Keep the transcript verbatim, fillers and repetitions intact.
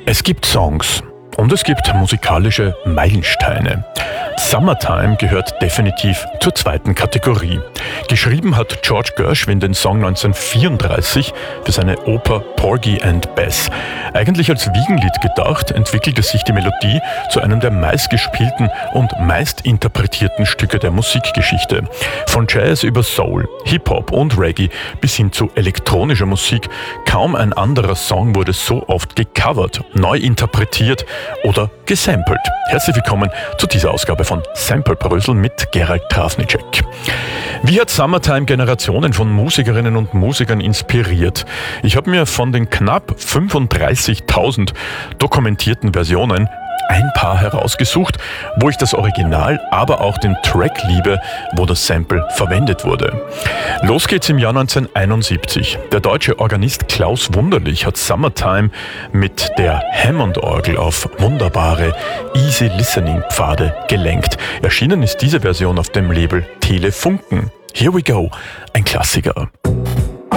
Es gibt Songs und es gibt musikalische Meilensteine. Summertime gehört definitiv zur zweiten Kategorie. Geschrieben hat George Gershwin den Song neunzehnhundertvierunddreißig für seine Oper Porgy and Bess. Eigentlich als Wiegenlied gedacht, entwickelte sich die Melodie zu einem der meistgespielten und meistinterpretierten Stücke der Musikgeschichte. Von Jazz über Soul, Hip-Hop und Reggae bis hin zu elektronischer Musik, kaum ein anderer Song wurde so oft gecovert, neu interpretiert oder gesampelt. Herzlich willkommen zu dieser Ausgabe von Samplebrösel mit Gerald Trafnicek. Wie hat Summertime Generationen von Musikerinnen und Musikern inspiriert? Ich habe mir von den knapp fünfunddreißigtausend dokumentierten Versionen ein paar herausgesucht, wo ich das Original, aber auch den Track liebe, wo das Sample verwendet wurde. Los geht's im Jahr neunzehnhunderteinundsiebzig. Der deutsche Organist Klaus Wunderlich hat Summertime mit der Hammond-Orgel auf wunderbare Easy-Listening-Pfade gelenkt. Erschienen ist diese Version auf dem Label Telefunken. Here we go, ein Klassiker.